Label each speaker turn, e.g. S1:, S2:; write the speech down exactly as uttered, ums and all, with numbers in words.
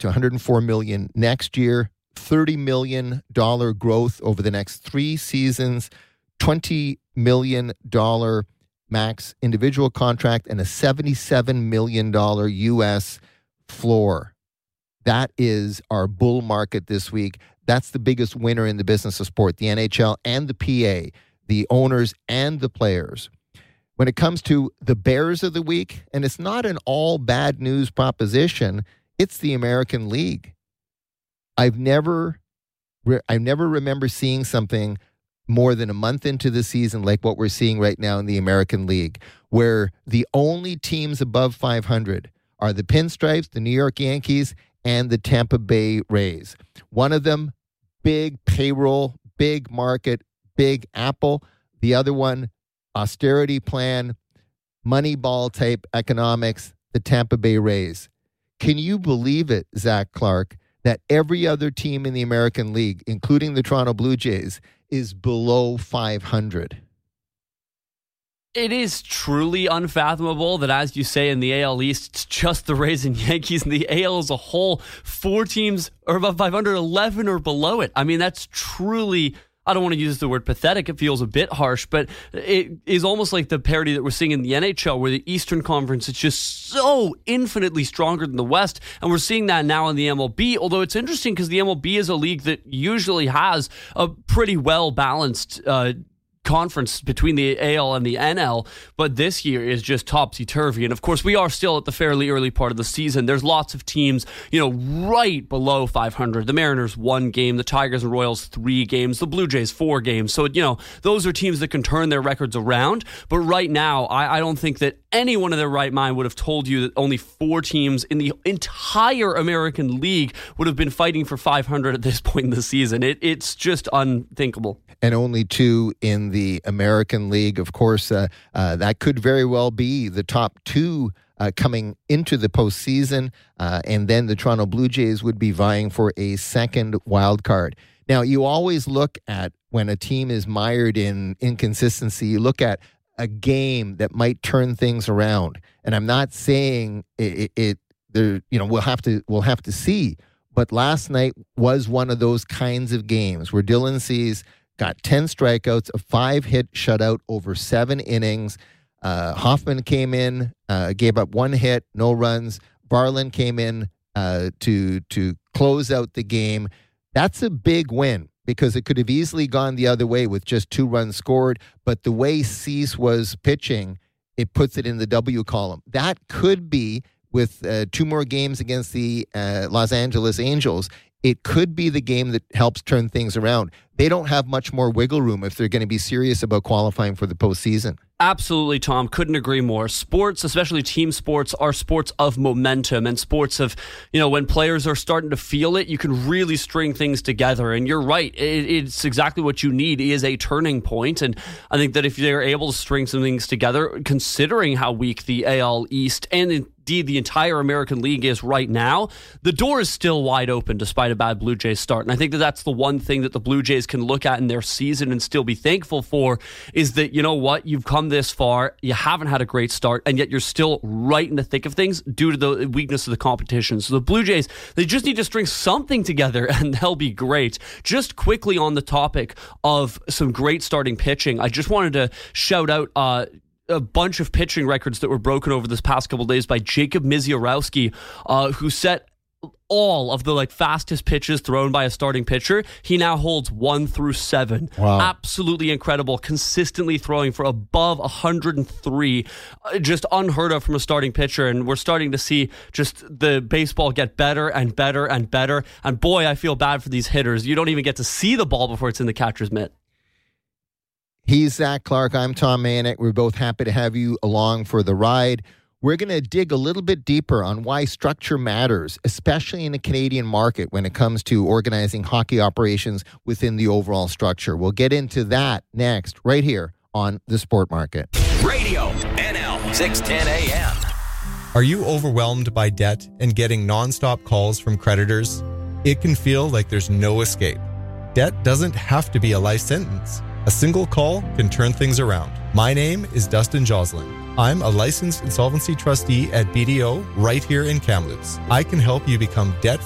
S1: to one hundred four million dollars next year, thirty million dollars growth over the next three seasons, twenty million dollars max individual contract, and a seventy-seven million dollars U S floor. That is our bull market this week. That's the biggest winner in the business of sport, the N H L and the P A, the owners and the players. When it comes to the bears of the week, and it's not an all bad news proposition, it's the American League. I've never, I never remember seeing something more than a month into the season like what we're seeing right now in the American League, where the only teams above five hundred are the Pinstripes, the New York Yankees, and the Tampa Bay Rays. One of them, big payroll, big market, big apple. The other one, austerity plan, Moneyball type economics, the Tampa Bay Rays. Can you believe it, Zach Clark, that every other team in the American League, including the Toronto Blue Jays, is below five hundred?
S2: It is truly unfathomable that, as you say, in the A L East, it's just the Rays and Yankees, and the A L as a whole, four teams are above five hundred, eleven or below it. I mean, that's truly, I don't want to use the word pathetic, it feels a bit harsh, but it is almost like the parity that we're seeing in the N H L, where the Eastern Conference is just so infinitely stronger than the West, and we're seeing that now in the M L B, although it's interesting because the M L B is a league that usually has a pretty well-balanced uh conference between the A L and the N L, but this year is just topsy-turvy. And of course, we are still at the fairly early part of the season. There's lots of teams, you know, right below five hundred. The Mariners, one game. The Tigers and Royals, three games. The Blue Jays, four games. So, you know, those are teams that can turn their records around. But right now, I, I don't think that anyone in their right mind would have told you that only four teams in the entire American League would have been fighting for five hundred at this point in the season. It, it's just unthinkable.
S1: And only two in the American League. Of course, uh, uh, that could very well be the top two uh, coming into the postseason. Uh, and then the Toronto Blue Jays would be vying for a second wild card. Now, you always look at, when a team is mired in inconsistency, you look at a game that might turn things around. And I'm not saying it, it there, you know, we'll have to, we'll have to see. But last night was one of those kinds of games where Dylan Cease got ten strikeouts, a five-hit shutout over seven innings. Uh, Hoffman came in, uh, gave up one hit, no runs. Varland came in uh, to to close out the game. That's a big win because it could have easily gone the other way with just two runs scored. But the way Cease was pitching, it puts it in the W column. That could be, with uh, two more games against the uh, Los Angeles Angels, it could be the game that helps turn things around. They don't have much more wiggle room if they're going to be serious about qualifying for the postseason.
S2: Absolutely, Tom. Couldn't agree more. Sports, especially team sports, are sports of momentum and sports of, you know, when players are starting to feel it, you can really string things together. And you're right. It, it's exactly what you need is a turning point. And I think that if they're able to string some things together, considering how weak the A L East and indeed the entire American League is right now, the door is still wide open despite a bad Blue Jays start. And I think that that's the one thing that the Blue Jays can look at in their season and still be thankful for, is that, you know what, you've come this far, you haven't had a great start, and yet you're still right in the thick of things due to the weakness of the competition. So the Blue Jays, they just need to string something together and they'll be great. Just quickly on the topic of some great starting pitching, I just wanted to shout out uh, a bunch of pitching records that were broken over this past couple of days by Jacob Misiorowski, uh, who set all of the like fastest pitches thrown by a starting pitcher. He now holds one through seven.
S1: Wow.
S2: Absolutely incredible. Consistently throwing for above one hundred three. Uh, just unheard of from a starting pitcher. And we're starting to see just the baseball get better and better and better. And boy, I feel bad for these hitters. You don't even get to see the ball before it's in the catcher's mitt.
S1: He's Zach Clark. I'm Tom Manick. We're both happy to have you along for the ride. We're going to dig a little bit deeper on why structure matters, especially in the Canadian market when it comes to organizing hockey operations within the overall structure. We'll get into that next, right here on The Sport Market.
S3: Radio N L six ten A M.
S4: Are you overwhelmed by debt and getting nonstop calls from creditors? It can feel like there's no escape. Debt doesn't have to be a life sentence. A single call can turn things around. My name is Dustin Joslin. I'm a licensed insolvency trustee at B D O right here in Kamloops. I can help you become debt